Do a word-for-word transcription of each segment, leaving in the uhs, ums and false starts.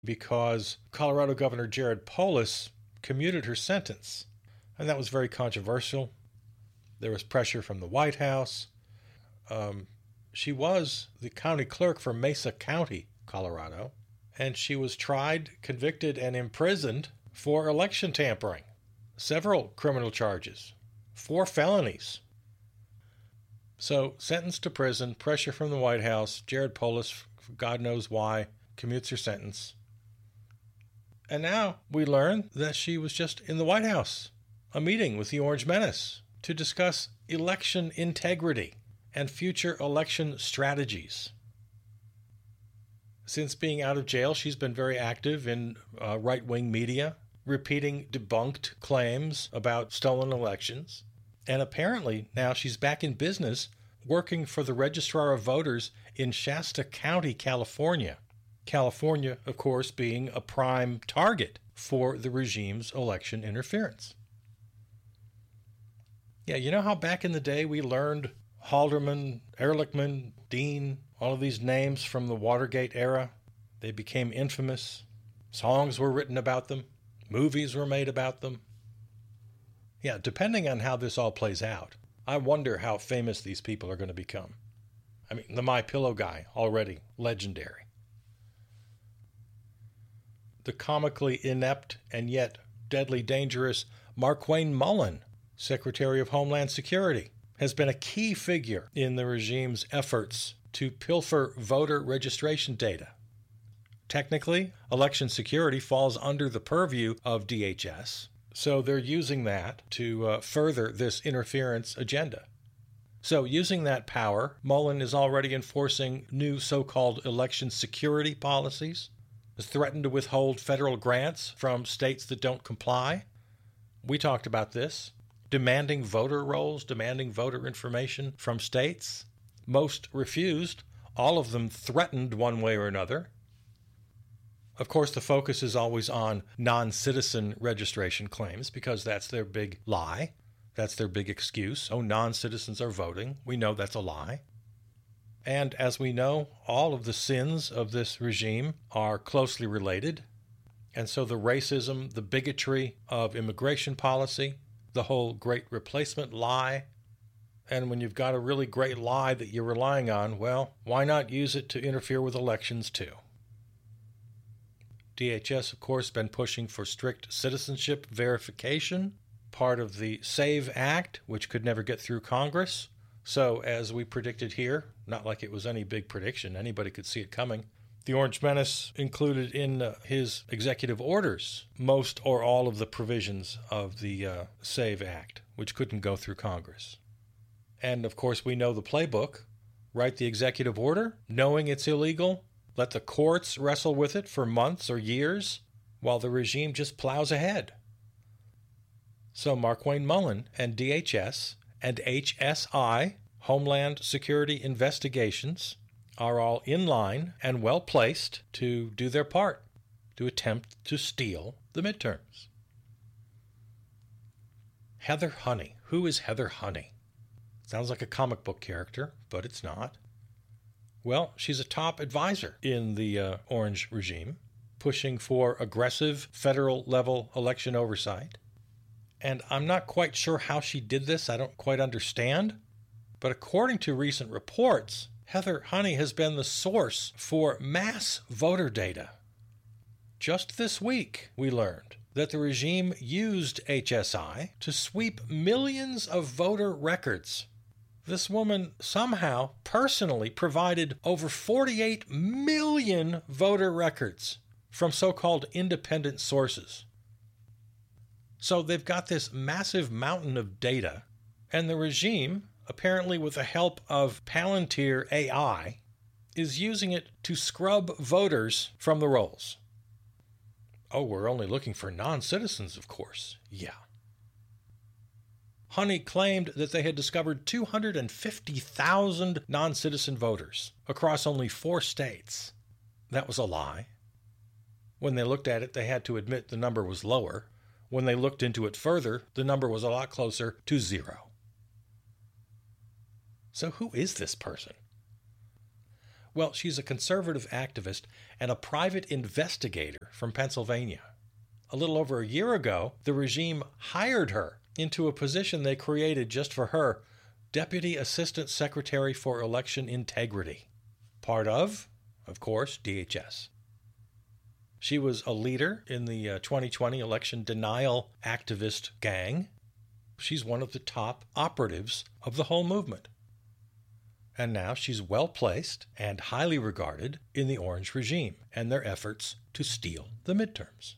because Colorado Governor Jared Polis commuted her sentence. And that was very controversial. There was pressure from the White House. Um, she was the county clerk for Mesa County, Colorado, and she was tried, convicted, and imprisoned for election tampering. Several criminal charges. Four felonies. So, sentenced to prison, pressure from the White House, Jared Polis, God knows why, commutes her sentence. And now we learn that she was just in the White House, a meeting with the Orange Menace to discuss election integrity and future election strategies. Since being out of jail, she's been very active in uh, right-wing media, repeating debunked claims about stolen elections. And apparently now she's back in business working for the Registrar of Voters in Shasta County, California. California, of course, being a prime target for the regime's election interference. Yeah, you know how back in the day we learned Halderman, Ehrlichman, Dean, all of these names from the Watergate era? They became infamous. Songs were written about them. Movies were made about them. Yeah, depending on how this all plays out, I wonder how famous these people are going to become. I mean, the My Pillow guy, already legendary. The comically inept and yet deadly dangerous Markwayne Mullin, Secretary of Homeland Security, has been a key figure in the regime's efforts to pilfer voter registration data. Technically, election security falls under the purview of D H S, so they're using that to uh, further this interference agenda. So using that power, Mullin is already enforcing new so-called election security policies, has threatened to withhold federal grants from states that don't comply. We talked about this. Demanding voter rolls, demanding voter information from states. Most refused. All of them threatened one way or another. Of course, the focus is always on non-citizen registration claims because that's their big lie. That's their big excuse. Oh, non-citizens are voting. We know that's a lie. And as we know, all of the sins of this regime are closely related. And so the racism, the bigotry of immigration policy, the whole great replacement lie. And when you've got a really great lie that you're relying on, well, why not use it to interfere with elections too? D H S, of course, been pushing for strict citizenship verification, part of the SAVE Act, which could never get through Congress. So, as we predicted here, not like it was any big prediction, anybody could see it coming, the Orange Menace included in uh, his executive orders most or all of the provisions of the uh, SAVE Act, which couldn't go through Congress. And, of course, we know the playbook. Write the executive order, knowing it's illegal, let the courts wrestle with it for months or years, while the regime just plows ahead. So Markwayne Mullin and D H S and H S I, Homeland Security Investigations, are all in line and well placed to do their part, to attempt to steal the midterms. Heather Honey. Who is Heather Honey? Sounds like a comic book character, but it's not. Well, she's a top advisor in the uh, Orange regime, pushing for aggressive federal-level election oversight. And I'm not quite sure how she did this. I don't quite understand. But according to recent reports, Heather Honey has been the source for mass voter data. Just this week, we learned that the regime used H S I to sweep millions of voter records. This woman somehow personally provided over forty-eight million voter records from so-called independent sources. So they've got this massive mountain of data, and the regime, apparently with the help of Palantir A I, is using it to scrub voters from the rolls. Oh, we're only looking for non-citizens, of course. Yeah. Honey claimed that they had discovered two hundred fifty thousand non-citizen voters across only four states. That was a lie. When they looked at it, they had to admit the number was lower. When they looked into it further, the number was a lot closer to zero. So who is this person? Well, she's a conservative activist and a private investigator from Pennsylvania. A little over a year ago, the regime hired her into a position they created just for her, Deputy Assistant Secretary for Election Integrity. Part of, of course, D H S. She was a leader in the uh, twenty twenty election denial activist gang. She's one of the top operatives of the whole movement. And now she's well placed and highly regarded in the Orange regime and their efforts to steal the midterms.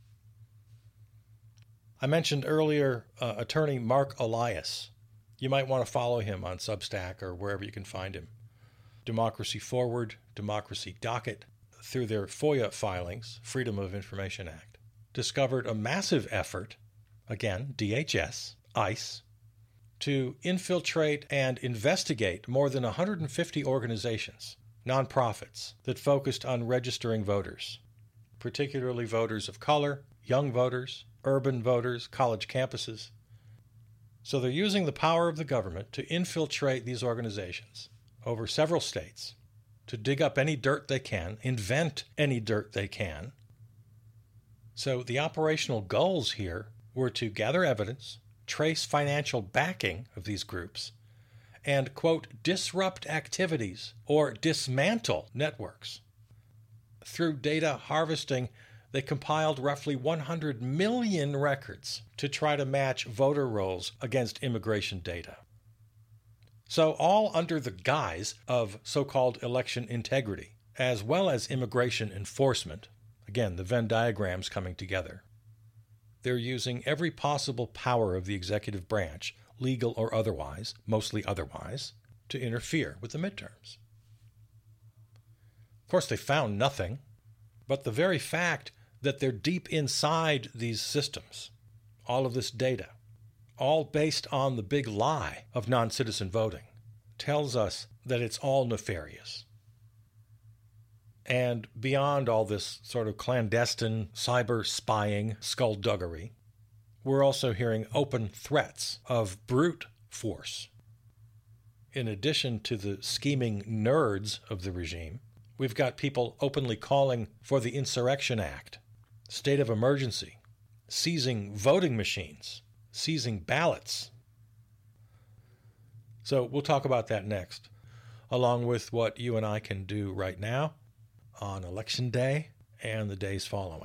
I mentioned earlier uh, attorney Mark Elias. You might want to follow him on Substack or wherever you can find him. Democracy Forward, Democracy Docket, through their FOIA filings, Freedom of Information Act, discovered a massive effort, again, D H S, ICE, to infiltrate and investigate more than one hundred fifty organizations, nonprofits, that focused on registering voters, particularly voters of color, young voters, urban voters, college campuses. So they're using the power of the government to infiltrate these organizations over several states, to dig up any dirt they can, invent any dirt they can. So the operational goals here were to gather evidence, trace financial backing of these groups, and, quote, disrupt activities or dismantle networks. Through data harvesting, they compiled roughly one hundred million records to try to match voter rolls against immigration data. So all under the guise of so-called election integrity, as well as immigration enforcement. Again, the Venn diagrams coming together. They're using every possible power of the executive branch, legal or otherwise, mostly otherwise, to interfere with the midterms. Of course, they found nothing, but the very fact that they're deep inside these systems, all of this data, all based on the big lie of non-citizen voting, tells us that it's all nefarious. And beyond all this sort of clandestine cyber spying skullduggery, we're also hearing open threats of brute force. In addition to the scheming nerds of the regime, we've got people openly calling for the Insurrection Act, state of emergency, seizing voting machines, seizing ballots. So we'll talk about that next, along with what you and I can do right now on Election Day and the days following.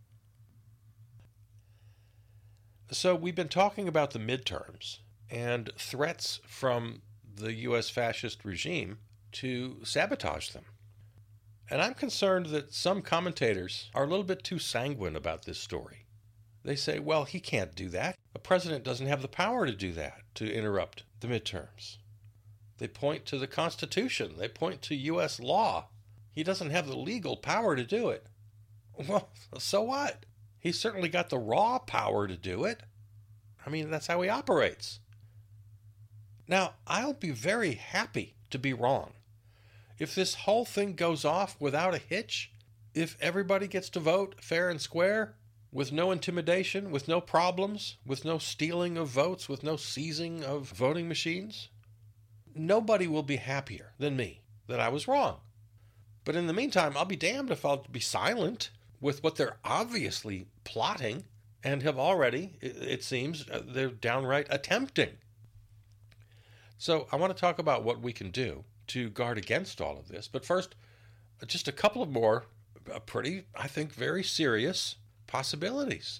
So we've been talking about the midterms and threats from the U S fascist regime to sabotage them. And I'm concerned that some commentators are a little bit too sanguine about this story. They say, well, he can't do that. A president doesn't have the power to do that, to interrupt the midterms. They point to the Constitution. They point to U S law. He doesn't have the legal power to do it. Well, so what? He's certainly got the raw power to do it. I mean, that's how he operates. Now, I'll be very happy to be wrong. If this whole thing goes off without a hitch, if everybody gets to vote fair and square, with no intimidation, with no problems, with no stealing of votes, with no seizing of voting machines, nobody will be happier than me that I was wrong. But in the meantime, I'll be damned if I'll be silent with what they're obviously plotting and have already, it seems, they're downright attempting. So I want to talk about what we can do to guard against all of this. But first, just a couple of more pretty, I think, very serious possibilities.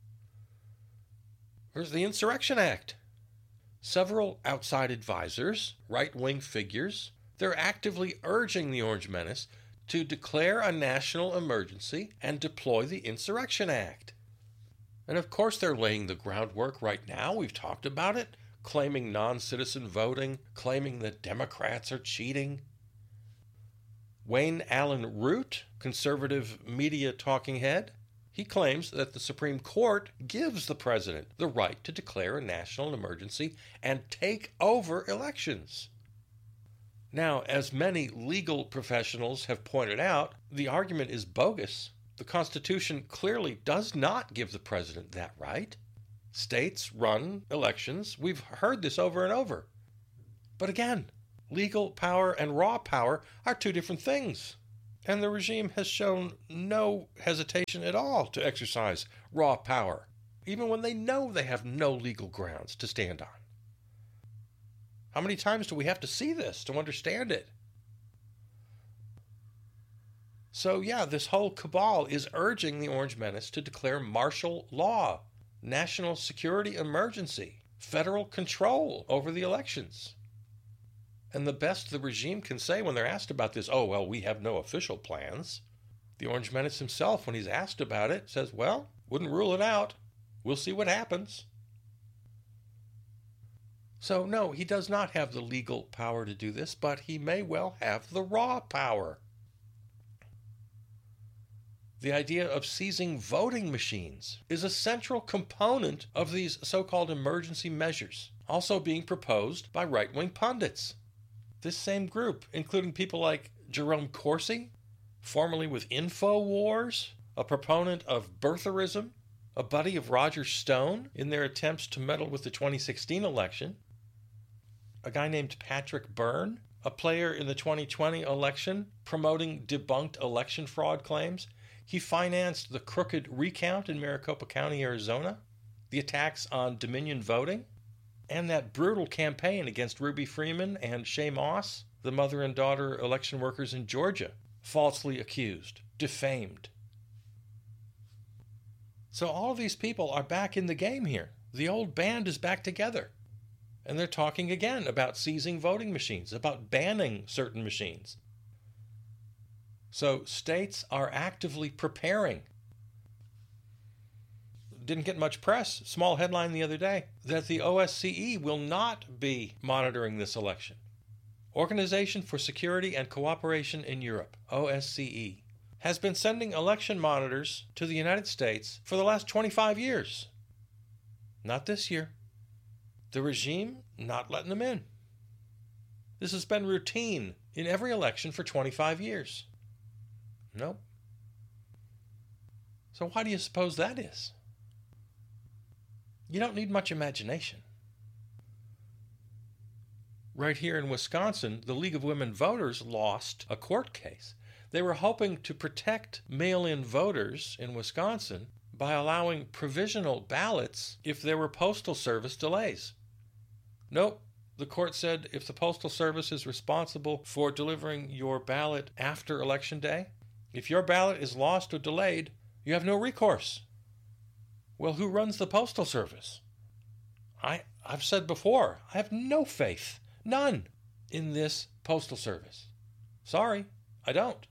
There's the Insurrection Act. Several outside advisors, right-wing figures, they're actively urging the Orange Menace to declare a national emergency and deploy the Insurrection Act. And of course they're laying the groundwork right now. We've talked about it, claiming non-citizen voting, claiming that Democrats are cheating. Wayne Allen Root, conservative media talking head, he claims that the Supreme Court gives the president the right to declare a national emergency and take over elections. Now, as many legal professionals have pointed out, the argument is bogus. The Constitution clearly does not give the president that right. States run elections. We've heard this over and over. But again, Legal power and raw power are two different things. And the regime has shown no hesitation at all to exercise raw power, even when they know they have no legal grounds to stand on. How many times do we have to see this to understand it? So yeah, this whole cabal is urging the Orange Menace to declare martial law, national security emergency, federal control over the elections. And the best the regime can say when they're asked about this, oh, well, we have no official plans. The Orange Menace himself, when he's asked about it, says, well, wouldn't rule it out. We'll see what happens. So, no, he does not have the legal power to do this, but he may well have the raw power. The idea of seizing voting machines is a central component of these so-called emergency measures, also being proposed by right-wing pundits. This same group, including people like Jerome Corsi, formerly with InfoWars, a proponent of birtherism, a buddy of Roger Stone in their attempts to meddle with the twenty sixteen election, a guy named Patrick Byrne, a player in the twenty twenty election promoting debunked election fraud claims. He financed the crooked recount in Maricopa County, Arizona, the attacks on Dominion voting, and that brutal campaign against Ruby Freeman and Shay Moss, the mother and daughter election workers in Georgia, falsely accused, defamed. So all of these people are back in the game here. The old band is back together. And they're talking again about seizing voting machines, about banning certain machines. So states are actively preparing. Didn't get much press, small headline the other day, that the O S C E will not be monitoring this election. Organization for Security and Cooperation in Europe, O S C E, has been sending election monitors to the United States for the last twenty-five years. Not this year. The regime not letting them in. This has been routine in every election for twenty-five years. Nope. So why do you suppose that is? You don't need much imagination. Right here in Wisconsin, the League of Women Voters lost a court case. They were hoping to protect mail-in voters in Wisconsin by allowing provisional ballots if there were postal service delays. Nope. The court said if the Postal Service is responsible for delivering your ballot after Election Day, if your ballot is lost or delayed, you have no recourse. Well, who runs the Postal Service? I, I've said before, I have no faith, none, in this Postal Service. Sorry, I don't.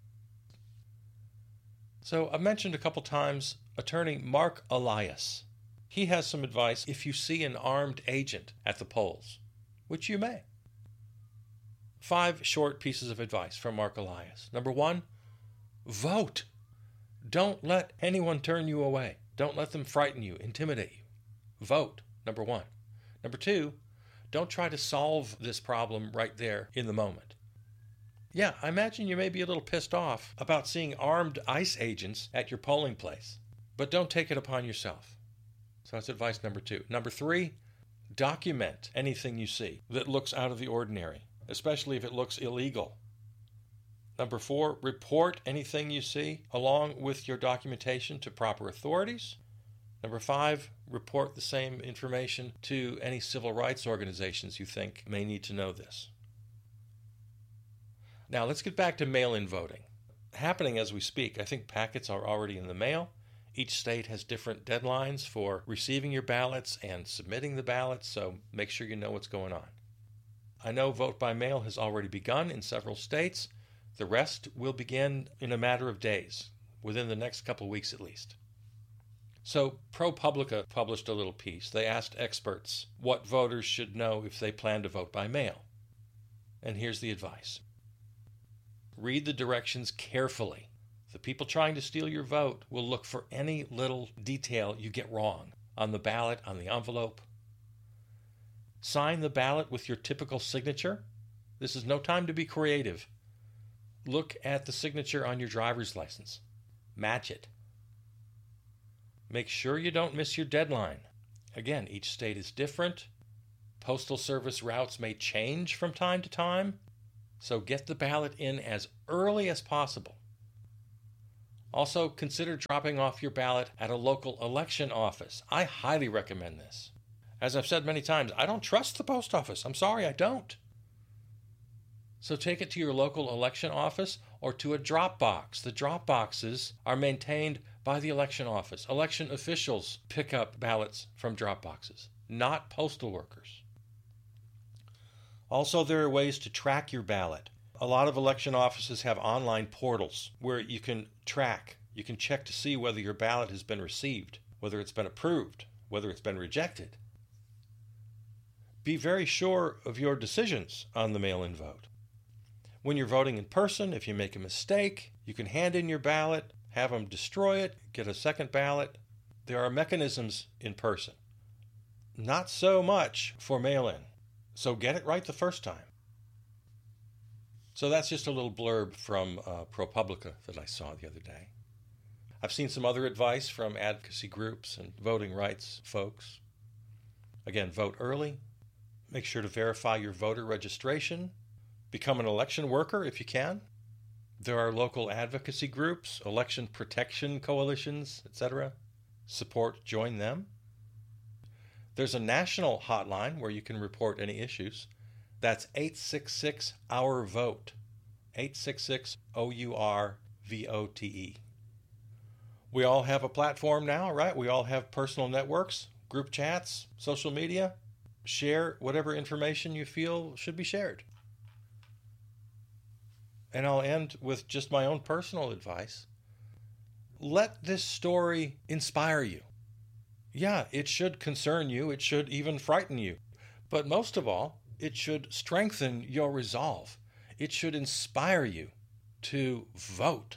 So I've mentioned a couple times attorney Mark Elias. He has some advice if you see an armed agent at the polls, which you may. Five short pieces of advice from Mark Elias. Number one, vote. Don't let anyone turn you away. Don't let them frighten you, intimidate you. Vote, number one. Number two, don't try to solve this problem right there in the moment. Yeah, I imagine you may be a little pissed off about seeing armed ICE agents at your polling place, but don't take it upon yourself. So that's advice number two. Number three, document anything you see that looks out of the ordinary, especially if it looks illegal. Number four, report anything you see along with your documentation to proper authorities. Number five, report the same information to any civil rights organizations you think may need to know this. Now let's get back to mail-in voting. Happening as we speak, I think packets are already in the mail. Each state has different deadlines for receiving your ballots and submitting the ballots, so make sure you know what's going on. I know vote by mail has already begun in several states. The rest will begin in a matter of days, within the next couple of weeks at least. So ProPublica published a little piece. They asked experts what voters should know if they plan to vote by mail. And here's the advice. Read the directions carefully. The people trying to steal your vote will look for any little detail you get wrong on the ballot, on the envelope. Sign the ballot with your typical signature. This is no time to be creative. Look at the signature on your driver's license. Match it. Make sure you don't miss your deadline. Again, each state is different. Postal Service routes may change from time to time, so get the ballot in as early as possible. Also, consider dropping off your ballot at a local election office. I highly recommend this. As I've said many times, I don't trust the post office. I'm sorry, I don't. So take it to your local election office or to a drop box. The drop boxes are maintained by the election office. Election officials pick up ballots from drop boxes, not postal workers. Also, there are ways to track your ballot. A lot of election offices have online portals where you can track, you can check to see whether your ballot has been received, whether it's been approved, whether it's been rejected. Be very sure of your decisions on the mail-in vote. When you're voting in person, if you make a mistake, you can hand in your ballot, have them destroy it, get a second ballot. There are mechanisms in person. Not so much for mail-in. So get it right the first time. So that's just a little blurb from uh, ProPublica that I saw the other day. I've seen some other advice from advocacy groups and voting rights folks. Again, vote early. Make sure to verify your voter registration. Become an election worker if you can. There are local advocacy groups, election protection coalitions, et cetera. Support, join them. There's a national hotline where you can report any issues. That's eight six six, our vote. eight six six, O U R V O T E. We all have a platform now, right? We all have personal networks, group chats, social media. Share whatever information you feel should be shared. And I'll end with just my own personal advice. Let this story inspire you. Yeah, it should concern you. It should even frighten you. But most of all, it should strengthen your resolve. It should inspire you to vote.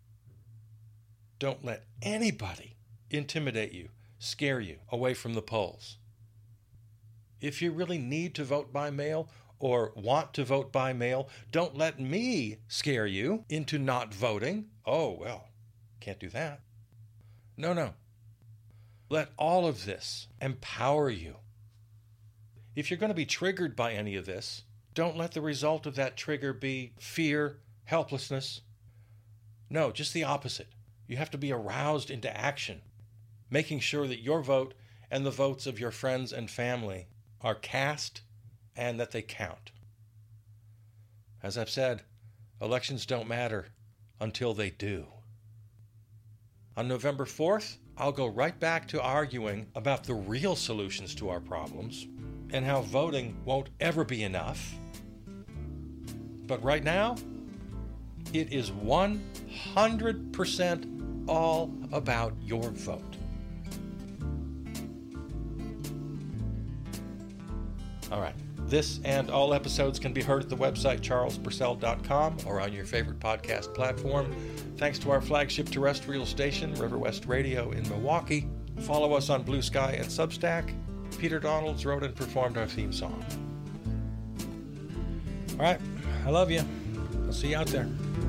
Don't let anybody intimidate you, scare you away from the polls. If you really need to vote by mail or want to vote by mail, don't let me scare you into not voting. Oh, well, can't do that. No, no. Let all of this empower you. If you're going to be triggered by any of this, don't let the result of that trigger be fear, helplessness. No, just the opposite. You have to be aroused into action, making sure that your vote and the votes of your friends and family are cast and that they count. As I've said, elections don't matter until they do. On November fourth, I'll go right back to arguing about the real solutions to our problems and how voting won't ever be enough. But right now, it is one hundred percent all about your vote. All right. This and all episodes can be heard at the website charles purcell dot com or on your favorite podcast platform. Thanks to our flagship terrestrial station, River West Radio in Milwaukee. Follow us on Blue Sky and Substack. Peter Donalds wrote and performed our theme song. All right. I love you. I'll see you out there.